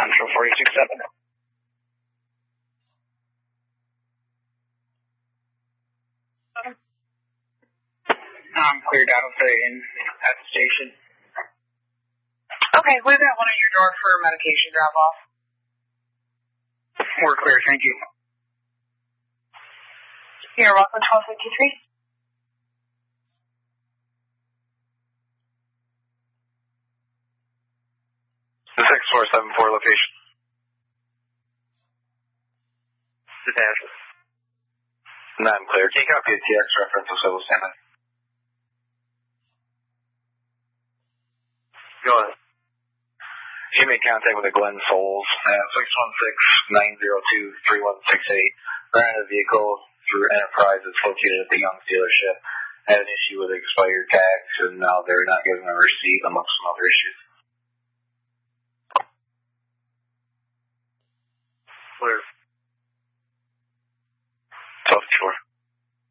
Central 467. I'm cleared out of the inn at the station. Okay, leave that one at your door for medication drop-off. We're clear, thank you. You're welcome, 1253. The 6474 location. Detachment. No, I'm clear. Can you copy a TX reference of civil standby? Go ahead. You made contact with a Glenn Souls at 616-902-3168. Ran a vehicle through Enterprise that's located at the Young's dealership. Had an issue with expired tags, and now they're not giving a receipt amongst some other issues. Clear.